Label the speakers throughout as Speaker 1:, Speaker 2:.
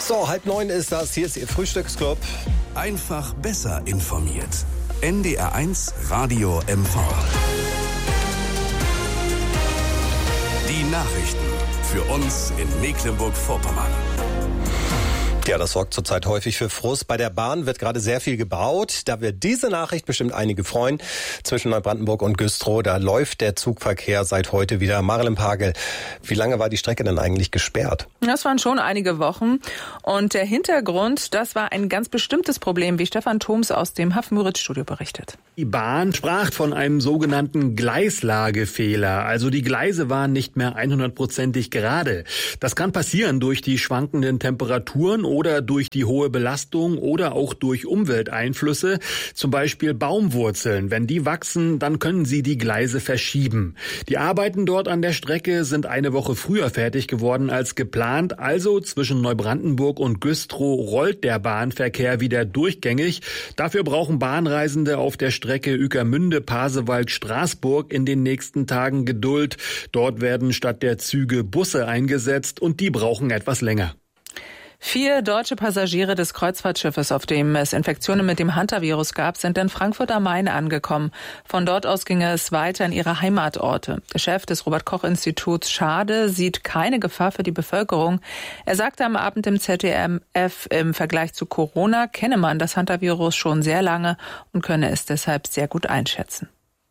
Speaker 1: So, 8:30 ist das. Hier ist Ihr Frühstücksclub.
Speaker 2: Einfach besser informiert. NDR1 Radio MV. Die Nachrichten für uns in Mecklenburg-Vorpommern.
Speaker 1: Ja, das sorgt zurzeit häufig für Frust. Bei der Bahn wird gerade sehr viel gebaut. Da wird diese Nachricht bestimmt einige freuen. Zwischen Neubrandenburg und Güstrow, da läuft der Zugverkehr seit heute wieder. Marilyn Pagel, wie lange war die Strecke denn eigentlich gesperrt?
Speaker 3: Das waren schon einige Wochen. Und der Hintergrund, das war ein ganz bestimmtes Problem, wie Stefan Thoms aus dem Haff-Müritz-Studio berichtet.
Speaker 4: Die Bahn sprach von einem sogenannten Gleislagefehler. Also die Gleise waren nicht mehr 100%ig gerade. Das kann passieren durch die schwankenden Temperaturen oder durch die hohe Belastung oder auch durch Umwelteinflüsse, zum Beispiel Baumwurzeln. Wenn die wachsen, dann können sie die Gleise verschieben. Die Arbeiten dort an der Strecke sind eine Woche früher fertig geworden als geplant. Also zwischen Neubrandenburg und Güstrow rollt der Bahnverkehr wieder durchgängig. Dafür brauchen Bahnreisende auf der Strecke Ueckermünde, Pasewalk, Straßburg in den nächsten Tagen Geduld. Dort werden statt der Züge Busse eingesetzt und die brauchen etwas länger.
Speaker 3: 4 deutsche Passagiere des Kreuzfahrtschiffes, auf dem es Infektionen mit dem Hantavirus gab, sind in Frankfurt am Main angekommen. Von dort aus ging es weiter in ihre Heimatorte. Der Chef des Robert-Koch-Instituts Schade sieht keine Gefahr für die Bevölkerung. Er sagte am Abend im ZDF, im Vergleich zu Corona kenne man das Hantavirus schon sehr lange und könne es deshalb sehr gut einschätzen.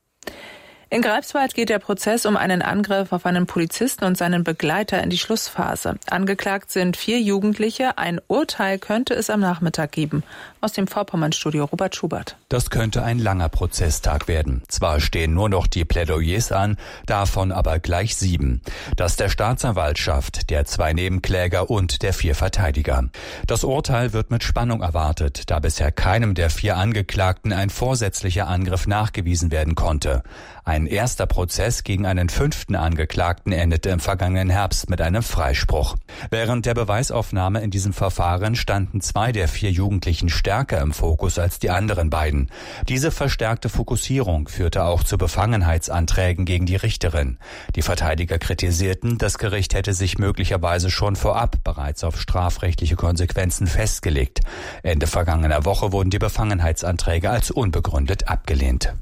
Speaker 3: In Greifswald geht der Prozess um einen Angriff auf einen Polizisten und seinen Begleiter in die Schlussphase. Angeklagt sind 4 Jugendliche. Ein Urteil könnte es am Nachmittag geben. Aus dem Vorpommern-Studio Robert Schubert.
Speaker 5: Das könnte ein langer Prozesstag werden. Zwar stehen nur noch die Plädoyers an, davon aber gleich 7. Das der Staatsanwaltschaft, der 2 Nebenkläger und der 4 Verteidiger. Das Urteil wird mit Spannung erwartet, da bisher keinem der 4 Angeklagten ein vorsätzlicher Angriff nachgewiesen werden konnte. Ein erster Prozess gegen einen 5. Angeklagten endete im vergangenen Herbst mit einem Freispruch. Während der Beweisaufnahme in diesem Verfahren standen 2 der 4 Jugendlichen stärker im Fokus als die anderen beiden. Diese verstärkte Fokussierung führte auch zu Befangenheitsanträgen gegen die Richterin. Die Verteidiger kritisierten, das Gericht hätte sich möglicherweise schon vorab bereits auf strafrechtliche Konsequenzen festgelegt. Ende vergangener Woche wurden die Befangenheitsanträge als unbegründet abgelehnt.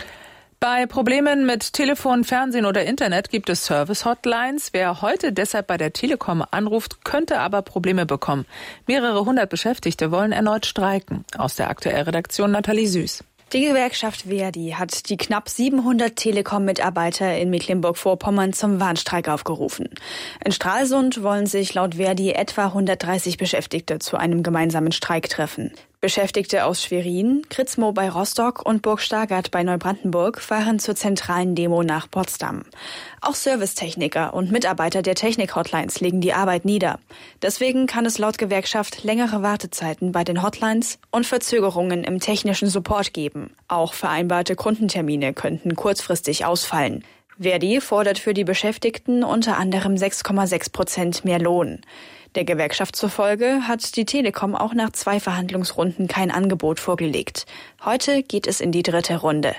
Speaker 3: Bei Problemen mit Telefon, Fernsehen oder Internet gibt es Service-Hotlines. Wer heute deshalb bei der Telekom anruft, könnte aber Probleme bekommen. Mehrere 100 Beschäftigte wollen erneut streiken. Aus der Aktuell-Redaktion Nathalie Süß.
Speaker 6: Die Gewerkschaft ver.di hat die knapp 700 Telekom-Mitarbeiter in Mecklenburg-Vorpommern zum Warnstreik aufgerufen. In Stralsund wollen sich laut ver.di etwa 130 Beschäftigte zu einem gemeinsamen Streik treffen. Beschäftigte aus Schwerin, Kritzmo bei Rostock und Burg Stargard bei Neubrandenburg fahren zur zentralen Demo nach Potsdam. Auch Servicetechniker und Mitarbeiter der Technik-Hotlines legen die Arbeit nieder. Deswegen kann es laut Gewerkschaft längere Wartezeiten bei den Hotlines und Verzögerungen im technischen Support geben. Auch vereinbarte Kundentermine könnten kurzfristig ausfallen. ver.di fordert für die Beschäftigten unter anderem 6,6% mehr Lohn. Der Gewerkschaft zufolge hat die Telekom auch nach 2 Verhandlungsrunden kein Angebot vorgelegt. Heute geht es in die 3. Runde.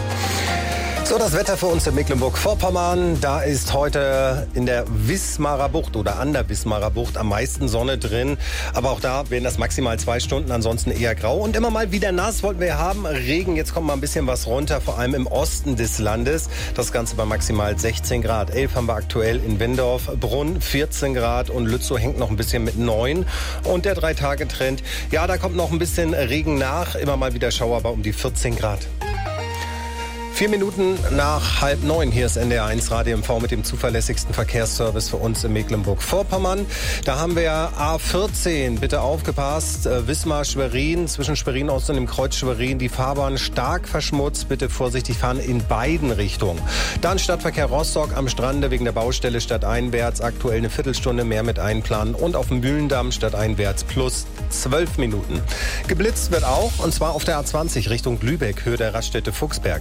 Speaker 1: So, das Wetter für uns in Mecklenburg-Vorpommern. Da ist heute in der Wismarer Bucht oder an der Wismarer Bucht am meisten Sonne drin. Aber auch da werden das maximal 2 Stunden, ansonsten eher grau. Und immer mal wieder nass wollten wir haben. Regen, jetzt kommt mal ein bisschen was runter, vor allem im Osten des Landes. Das Ganze bei maximal 16 Grad. 11 haben wir aktuell in Wendorf, Brunn 14 Grad und Lützow hängt noch ein bisschen mit 9. Und der 3-Tage-Trend, ja, da kommt noch ein bisschen Regen nach. Immer mal wieder Schauer, aber um die 14 Grad. 4 Minuten nach 8:30, hier ist NDR1 Radio MV mit dem zuverlässigsten Verkehrsservice für uns in Mecklenburg-Vorpommern. Da haben wir A14, bitte aufgepasst, Wismar-Schwerin, zwischen Schwerin-Ost und dem Kreuz Schwerin, die Fahrbahn stark verschmutzt, bitte vorsichtig fahren in beiden Richtungen. Dann Stadtverkehr Rostock am Strande wegen der Baustelle stadteinwärts, aktuell eine Viertelstunde mehr mit einplanen und auf dem Mühlendamm stadteinwärts plus 12 Minuten. Geblitzt wird auch, und zwar auf der A20 Richtung Lübeck, Höhe der Raststätte Fuchsberg, A24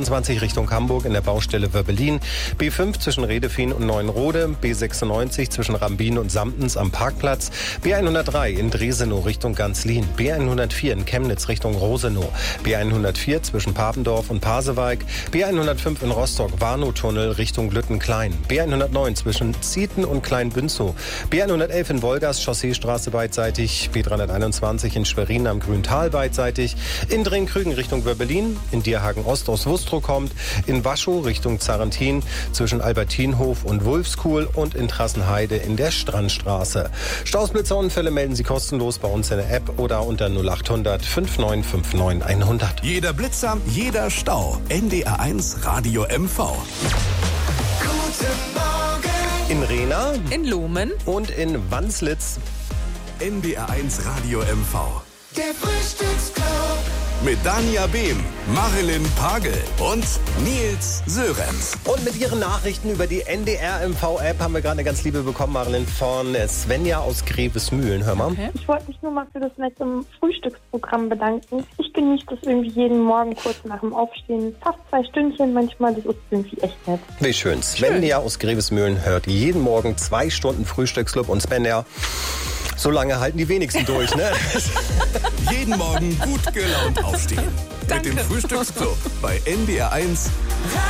Speaker 1: B25 Richtung Hamburg in der Baustelle Wöbbelin, B5 zwischen Redefien und Neuenrode, B96 zwischen Rambin und Samtens am Parkplatz, B103 in Dresenow Richtung Ganzlin, B104 in Chemnitz Richtung Rosenow, B104 zwischen Papendorf und Pasewalk, B105 in Rostock Warnow-Tunnel Richtung Lüttenklein, B109 zwischen Zieten und Kleinbünzow, B111 in Wolgast Chausseestraße beidseitig, B321 in Schwerin am Grüntal beidseitig, in Drenkrügen Richtung Wöbbelin, in Dierhagen Ost aus Wustrow kommt, in Waschow Richtung Zarentin zwischen Albertinhof und Wulfskuhl und in Trassenheide in der Strandstraße. Staus, Blitzer, Unfälle melden Sie kostenlos bei uns in der App oder unter 0800 5959 100.
Speaker 2: Jeder Blitzer, jeder Stau. NDR1 Radio MV.
Speaker 7: Guten Morgen.
Speaker 1: In Rehna,
Speaker 3: In Lumen
Speaker 1: und in Wanslitz.
Speaker 2: NDR1 Radio MV.
Speaker 7: Der Frühstücksclub.
Speaker 2: Mit Dania Behm, Marilyn Pagel und Nils Sörenz.
Speaker 1: Und mit Ihren Nachrichten über die NDR-MV-App haben wir gerade eine ganz liebe bekommen, Marilyn, von Svenja aus Grevesmühlen. Hör mal.
Speaker 3: Okay.
Speaker 8: Ich wollte mich nur mal für das nette Frühstücksprogramm bedanken. Ich genieße das irgendwie jeden Morgen kurz nach dem Aufstehen. Fast 2 Stündchen manchmal, das ist irgendwie echt nett.
Speaker 1: Wie schön. Svenja aus Grevesmühlen hört jeden Morgen 2 Stunden Frühstücksclub. Und Svenja, so lange halten die wenigsten durch, ne?
Speaker 2: Jeden Morgen gut gelaunt aufstehen. Mit dem Frühstücksclub bei NDR1